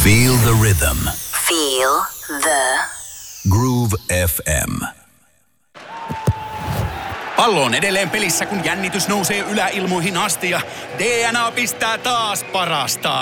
Feel the rhythm. Feel the Groove FM. Pallo on edelleen pelissä, kun jännitys nousee yläilmoihin asti ja DNA pistää taas parastaan.